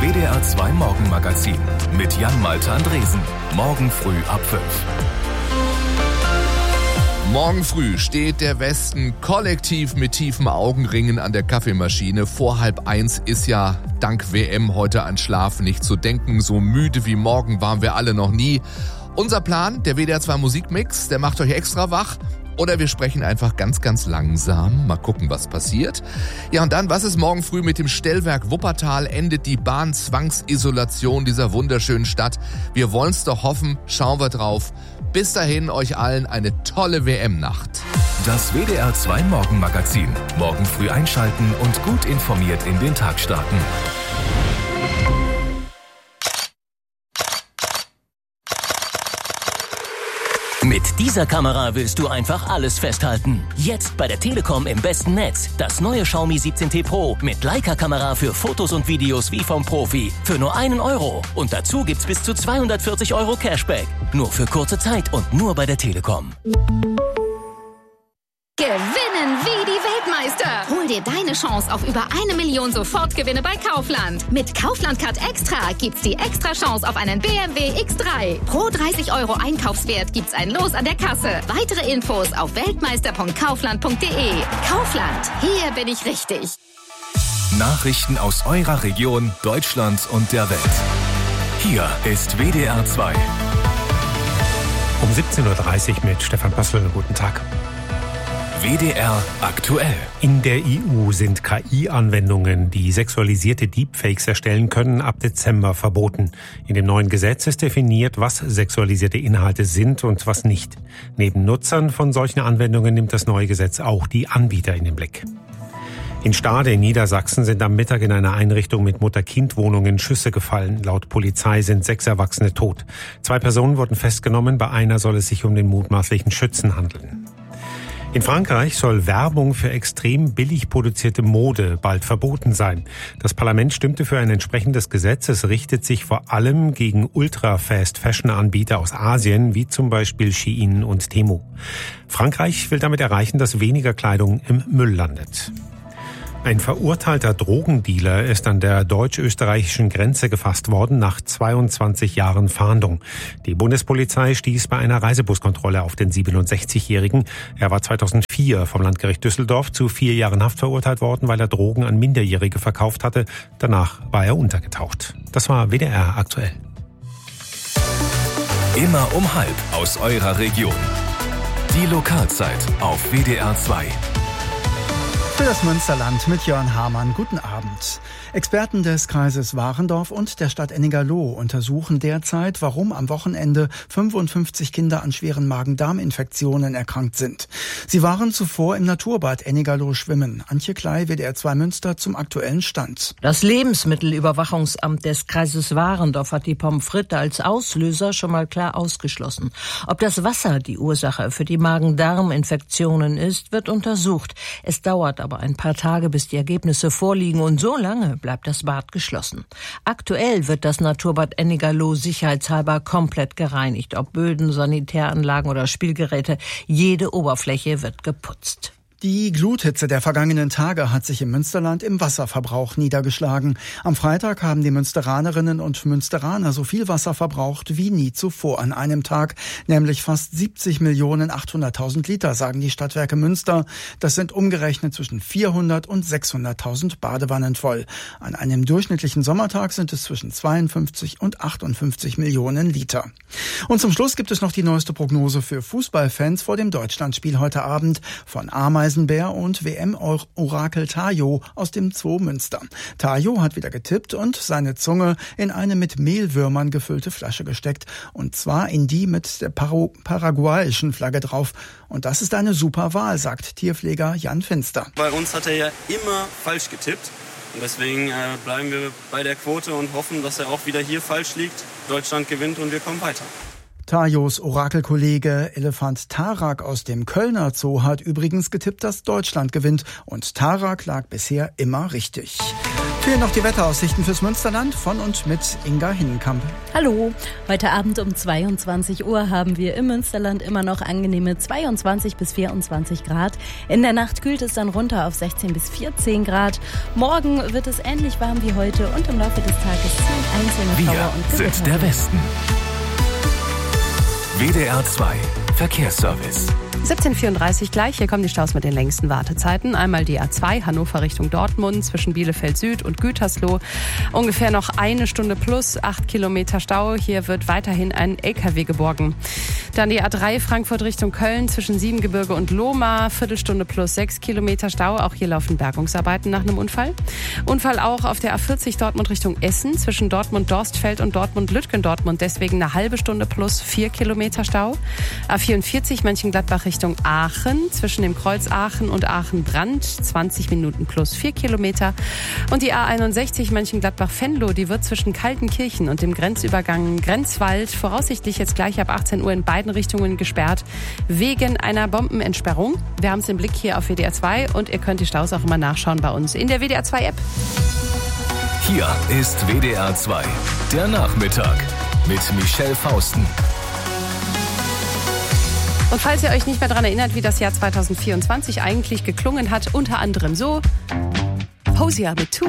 WDR 2 Morgenmagazin mit Jan-Malte Andresen. Morgen früh ab 5. Morgen früh steht der Westen kollektiv mit tiefen Augenringen an der Kaffeemaschine. Vor 12:30 ist ja dank WM heute an Schlaf nicht zu denken. So müde wie morgen waren wir alle noch nie. Unser Plan, der WDR 2 Musikmix, der macht euch extra wach. Oder wir sprechen einfach ganz, ganz langsam. Mal gucken, was passiert. Ja, und dann, was ist morgen früh mit dem Stellwerk Wuppertal? Endet die Bahnzwangsisolation dieser wunderschönen Stadt? Wir wollen's doch hoffen. Schauen wir drauf. Bis dahin, euch allen eine tolle WM-Nacht. Das WDR 2 Morgenmagazin. Morgen früh einschalten und gut informiert in den Tag starten. Mit dieser Kamera willst du einfach alles festhalten. Jetzt bei der Telekom im besten Netz. Das neue Xiaomi 17T Pro mit Leica-Kamera für Fotos und Videos wie vom Profi. Für nur €1. Und dazu gibt's bis zu 240 € Cashback. Nur für kurze Zeit und nur bei der Telekom. Gewinnen wie die Weltmeister! Hol dir deine Chance auf über 1 Million Sofortgewinne bei Kaufland. Mit Kaufland Card Extra gibt's die extra Chance auf einen BMW X3. Pro 30 € Einkaufswert gibt's ein Los an der Kasse. Weitere Infos auf weltmeister.kaufland.de. Kaufland, hier bin ich richtig. Nachrichten aus eurer Region, Deutschland und der Welt. Hier ist WDR 2. Um 17:30 Uhr mit Stefan Pössl. Guten Tag. WDR aktuell. In der EU sind KI-Anwendungen, die sexualisierte Deepfakes erstellen können, ab Dezember verboten. In dem neuen Gesetz ist definiert, was sexualisierte Inhalte sind und was nicht. Neben Nutzern von solchen Anwendungen nimmt das neue Gesetz auch die Anbieter in den Blick. In Stade in Niedersachsen sind am Mittag in einer Einrichtung mit Mutter-Kind-Wohnungen Schüsse gefallen. Laut Polizei sind 6 Erwachsene tot. 2 Personen wurden festgenommen, bei einer soll es sich um den mutmaßlichen Schützen handeln. In Frankreich soll Werbung für extrem billig produzierte Mode bald verboten sein. Das Parlament stimmte für ein entsprechendes Gesetz. Es richtet sich vor allem gegen Ultra-Fast-Fashion-Anbieter aus Asien, wie zum Beispiel Shein und Temu. Frankreich will damit erreichen, dass weniger Kleidung im Müll landet. Ein verurteilter Drogendealer ist an der deutsch-österreichischen Grenze gefasst worden nach 22 Jahren Fahndung. Die Bundespolizei stieß bei einer Reisebuskontrolle auf den 67-Jährigen. Er war 2004 vom Landgericht Düsseldorf zu 4 Jahren Haft verurteilt worden, weil er Drogen an Minderjährige verkauft hatte. Danach war er untergetaucht. Das war WDR aktuell. Immer um 12:30 aus eurer Region. Die Lokalzeit auf WDR 2. Für das Münsterland mit Jörn Hamann. Guten Abend. Experten des Kreises Warendorf und der Stadt Ennigerloh untersuchen derzeit, warum am Wochenende 55 Kinder an schweren Magen-Darm-Infektionen erkrankt sind. Sie waren zuvor im Naturbad Ennigerloh schwimmen. Antje Klei, WDR 2 Münster, zum aktuellen Stand. Das Lebensmittelüberwachungsamt des Kreises Warendorf hat die Pommes frites als Auslöser schon mal klar ausgeschlossen. Ob das Wasser die Ursache für die Magen-Darm-Infektionen ist, wird untersucht. Es dauert aber ein paar Tage, bis die Ergebnisse vorliegen, und so lange bleibt das Bad geschlossen. Aktuell wird das Naturbad Ennigerloh sicherheitshalber komplett gereinigt. Ob Böden, Sanitäranlagen oder Spielgeräte, jede Oberfläche wird geputzt. Die Gluthitze der vergangenen Tage hat sich im Münsterland im Wasserverbrauch niedergeschlagen. Am Freitag haben die Münsteranerinnen und Münsteraner so viel Wasser verbraucht wie nie zuvor an einem Tag, nämlich fast 70.800.000 Liter, sagen die Stadtwerke Münster. Das sind umgerechnet zwischen 400 und 600.000 Badewannen voll. An einem durchschnittlichen Sommertag sind es zwischen 52 und 58 Millionen Liter. Und zum Schluss gibt es noch die neueste Prognose für Fußballfans vor dem Deutschlandspiel heute Abend von Ameisenbär und WM-Orakel Tajo aus dem Zoo Münster. Tajo hat wieder getippt und seine Zunge in eine mit Mehlwürmern gefüllte Flasche gesteckt. Und zwar in die mit der paraguayischen Flagge drauf. Und das ist eine super Wahl, sagt Tierpfleger Jan Finster. Bei uns hat er ja immer falsch getippt. Und deswegen bleiben wir bei der Quote und hoffen, dass er auch wieder hier falsch liegt. Deutschland gewinnt und wir kommen weiter. Tajos Orakelkollege Elefant Tarak aus dem Kölner Zoo hat übrigens getippt, dass Deutschland gewinnt. Und Tarak lag bisher immer richtig. Fehlen noch die Wetteraussichten fürs Münsterland von und mit Inga Hinnenkamp. Hallo, heute Abend um 22 Uhr haben wir im Münsterland immer noch angenehme 22 bis 24 Grad. In der Nacht kühlt es dann runter auf 16 bis 14 Grad. Morgen wird es ähnlich warm wie heute und im Laufe des Tages ziehen einzelne Schauer und Gewitter. Wir sind der Westen. WDR 2 Verkehrsservice. 17:34 gleich. Hier kommen die Staus mit den längsten Wartezeiten. Einmal die A2 Hannover Richtung Dortmund zwischen Bielefeld Süd und Gütersloh. Ungefähr noch 1 Stunde plus 8 Kilometer Stau. Hier wird weiterhin ein LKW geborgen. Dann die A3 Frankfurt Richtung Köln zwischen Siebengebirge und Lohmar. Viertelstunde plus 6 Kilometer Stau. Auch hier laufen Bergungsarbeiten nach einem Unfall. Unfall auch auf der A40 Dortmund Richtung Essen zwischen Dortmund-Dorstfeld und Dortmund-Lütgendortmund. Deswegen eine halbe Stunde plus 4 Kilometer Stau. A44 Mönchengladbach Richtung Aachen, zwischen dem Kreuz Aachen und Aachen-Brand, 20 Minuten plus 4 Kilometer. Und die A61 Mönchengladbach-Venlo, die wird zwischen Kaltenkirchen und dem Grenzübergang Grenzwald voraussichtlich jetzt gleich ab 18 Uhr in beiden Richtungen gesperrt, wegen einer Bombenentsperrung. Wir haben es im Blick hier auf WDR 2 und ihr könnt die Staus auch immer nachschauen bei uns in der WDR 2 App. Hier ist WDR 2, der Nachmittag mit Michelle Fausten. Und falls ihr euch nicht mehr daran erinnert, wie das Jahr 2024 eigentlich geklungen hat, unter anderem so: Hosier mit Two.